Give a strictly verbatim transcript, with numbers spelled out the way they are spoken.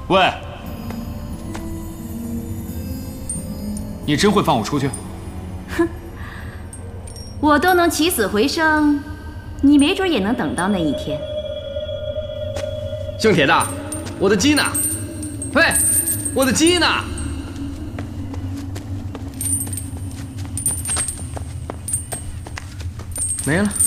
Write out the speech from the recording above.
喂，你真会放我出去？ 哼，我都能起死回生，你没准也能等到那一天。 姓铁的，我的鸡呢？喂，我的鸡呢？没了。